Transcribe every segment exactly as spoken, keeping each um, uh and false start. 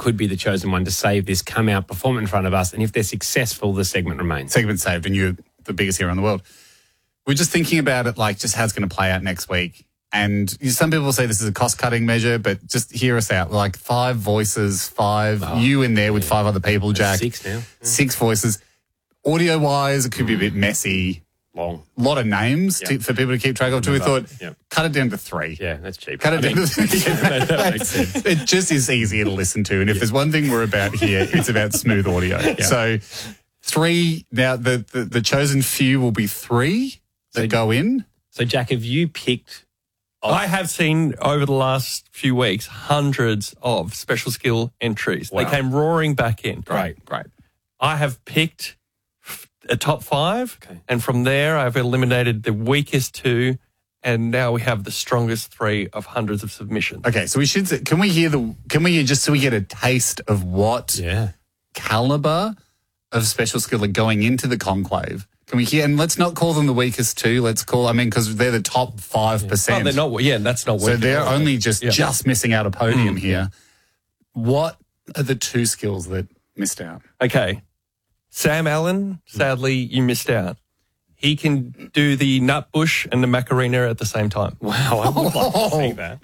could be the chosen one to save this, come out, perform it in front of us, and if they're successful, the segment remains. Segment saved, and you're the biggest hero in the world. We're just thinking about it like just how it's going to play out next week. And some people say this is a cost-cutting measure, but just hear us out. Like five voices, five, oh, you in there with yeah. five other people, Jack. Six now. Yeah. Six voices. Audio-wise, it could be a bit messy. Long. A lot of names yep. to, for people to keep track of. So we thought, yep. cut it down to three. Yeah, that's cheap. Cut it I down mean, to three. that, that makes sense. It just is easier to listen to. And if yeah. there's one thing we're about here, it's about smooth audio. Yeah. So three, now the, the, the chosen few will be three that so, go in. So, Jack, have you picked... I have seen over the last few weeks hundreds of special skill entries. Wow. They came roaring back in. Great, great. I have picked a top five, okay. and from there I've eliminated the weakest two, and now we have the strongest three of hundreds of submissions. Okay, so we should say, can we hear the, can we hear just so we get a taste of what yeah. caliber of special skill are going into the conclave? Can we hear, and let's not call them the weakest two, let's call, I mean, because they're the top five percent. Oh, they're not, yeah, that's not weak. So they're only just, yeah. just missing out a podium mm. here. What are the two skills that missed out? Okay. Sam Allen, sadly, you missed out. He can do the nut bush and the Macarena at the same time. Wow, I would like to see that.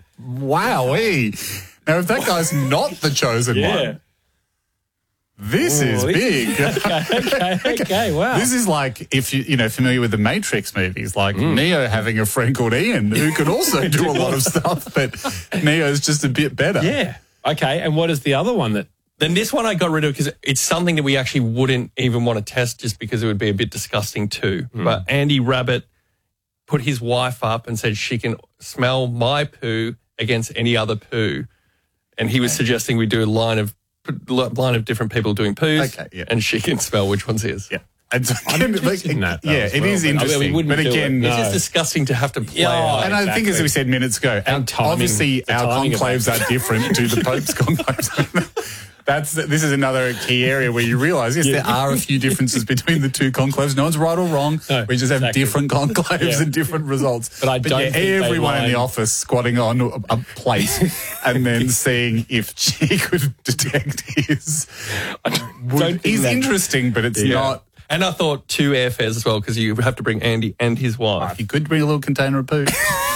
Wowee. Now, if that guy's not the chosen yeah. one, this Ooh, is big. okay, okay, okay, wow. This is like, if you, you know, familiar with the Matrix movies, like mm. Neo having a friend called Ian who could also do a lot of stuff, but Neo's just a bit better. Yeah. Okay, and what is the other one that... Then this one I got rid of because it's something that we actually wouldn't even want to test just because it would be a bit disgusting too. Mm. But Andy Rabbit put his wife up and said she can smell my poo against any other poo. And he was suggesting we do a line of line of different people doing poos, okay, yeah. and she can smell which one's his. Yeah. And so, I'm like, in that, yeah, it well, is interesting. I mean, but again, it. no. It's just disgusting to have to play yeah, out. And exactly. I think, as we said minutes ago, our, timing, obviously our conclaves are different to the Pope's conclaves. That's this is another key area where you realise, yes, yeah. there are a few differences between the two conclaves. No one's right or wrong. No, we just have exactly. different conclaves yeah. and different results. But I but don't yeah, think everyone they in the office squatting on a plate and then seeing if she could detect his would, is interesting, but it's yeah. not. And I thought two airfares as well because you have to bring Andy and his wife. You could bring a little container of poo.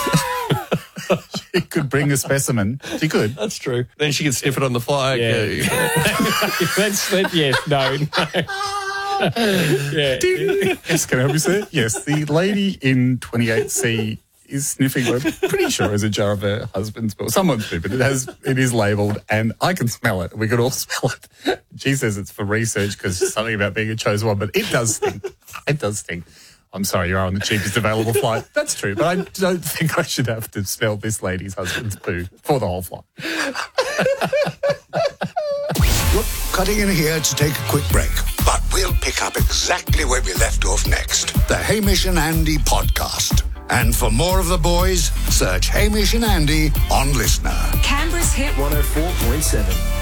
She could bring a specimen. She could. That's true. Then she could sniff it on the fly. Yeah. Let's, let, yes, no, no. yeah. Yes, can I help you, sir? Yes, the lady in twenty-eight C is sniffing, I'm pretty sure, is a jar of her husband's poo. Someone's poo, but it has, it is labelled, and I can smell it. We could all smell it. She says it's for research because something about being a chosen one, but it does stink. It does stink. I'm sorry, you are on the cheapest available flight. That's true, but I don't think I should have to smell this lady's husband's poo for the whole flight. We're cutting in here to take a quick break, but we'll pick up exactly where we left off next. The Hamish and Andy podcast. And for more of the boys, search Hamish and Andy on Listener. Canberra's Hit one oh four point seven.